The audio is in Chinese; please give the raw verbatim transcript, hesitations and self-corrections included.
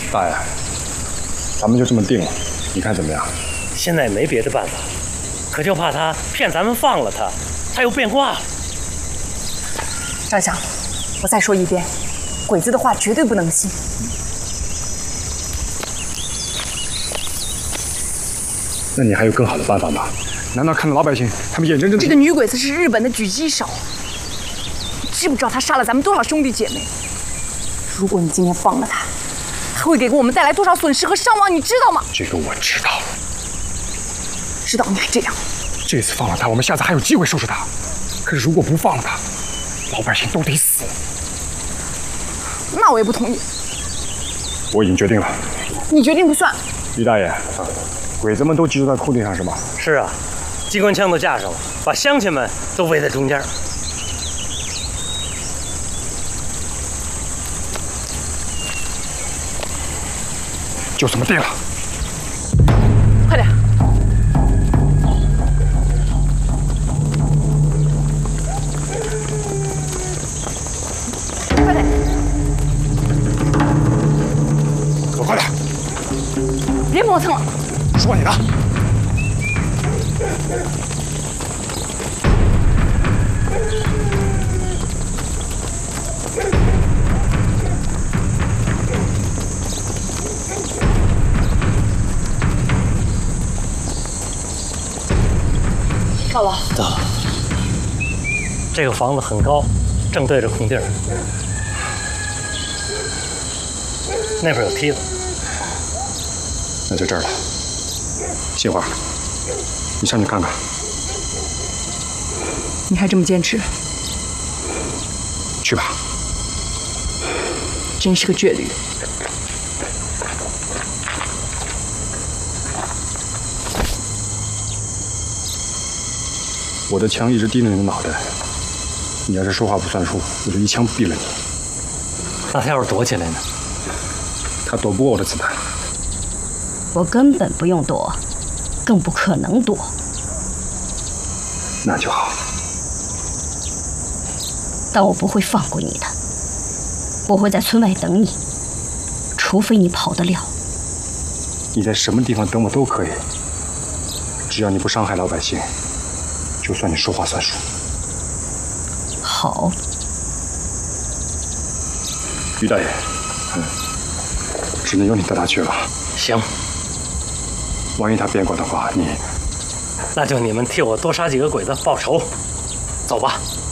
大爷，咱们就这么定了，你看怎么样？ 现在也没别的办法，可就怕他骗咱们放了他，他又变卦了。 少校，我再说一遍，鬼子的话绝对不能信。 那你还有更好的办法吗？难道看到老百姓他们眼睁睁…… 这个女鬼子是日本的狙击手，你知不知道她杀了咱们多少兄弟姐妹？如果你今天放了她，她会给我们带来多少损失和伤亡，你知道吗？ 这个我知道。 知道你还这样。 这次放了他，我们下次还有机会收拾他。可是如果不放了他，老百姓都得死。 那我也不同意。 我已经决定了。 你决定不算。 李大爷，鬼子们都集中在空地上是吗？ 是啊，机关枪都架上了，把乡亲们都围在中间。 就这么定了。 快点！快点！ 走快点！ 别磨蹭了。 说你的。 到了。 到了。这个房子很高，正对着空地儿。那边有梯子。 那就这儿了。杏花，你上去看看。 你还这么坚持？ 去吧。 真是个倔驴。 我的枪一直盯着你的脑袋，你要是说话不算数，我就一枪毙了你。 那他要是躲起来呢？ 他躲不过我的子弹。 我根本不用躲，更不可能躲。 那就好。 但我不会放过你的，我会在村外等你，除非你跑得了。 你在什么地方等我都可以，只要你不伤害老百姓，就算你说话算数。 好。 于大爷，嗯，只能由你带他去了。 行。 万一他变卦的话，你…… 那就你们替我多杀几个鬼子报仇。走吧。